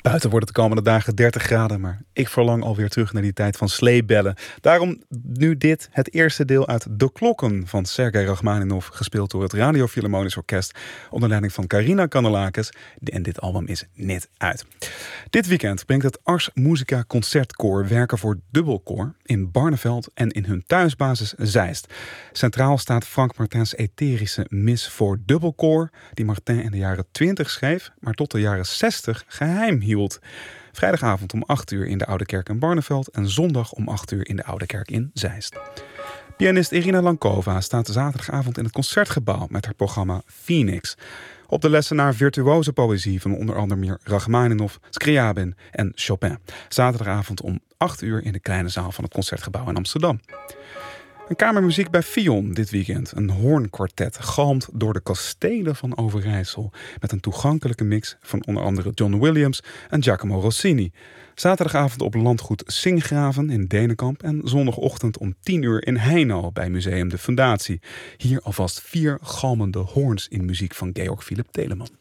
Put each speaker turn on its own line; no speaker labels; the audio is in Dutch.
Buiten wordt het de komende dagen 30 graden, maar ik verlang alweer terug naar die tijd van sleebellen. Daarom nu dit, het eerste deel uit De Klokken van Sergei Rachmaninov, gespeeld door het Radio Philharmonisch Orkest onder leiding van Karina Kanellakis. En dit album is net uit. Dit weekend brengt het Ars Musica Concertkoor werken voor dubbelkoor in Barneveld en in hun thuisbasis Zeist. Centraal staat Frank Martins etherische mis voor dubbelkoor, die Martin in de jaren 20 schreef, maar tot de jaren 60 geheim hield. Vrijdagavond om 8 uur in de Oude Kerk in Barneveld en zondag om 8 uur in de Oude Kerk in Zeist. Pianist Irina Lankova staat zaterdagavond in het Concertgebouw met haar programma Phoenix. Op de lessen naar virtuoze poëzie van onder andere Rachmaninov, Scriabin en Chopin. Zaterdagavond om 8 uur in de kleine zaal van het Concertgebouw in Amsterdam. Een kamermuziek bij Fion dit weekend. Een hoornkwartet galmt door de kastelen van Overijssel. Met een toegankelijke mix van onder andere John Williams en Giacomo Rossini. Zaterdagavond op landgoed Singgraven in Denenkamp. En zondagochtend om 10 uur in Heino bij Museum de Fundatie. Hier alvast 4 galmende hoorns in muziek van Georg Philipp Telemann.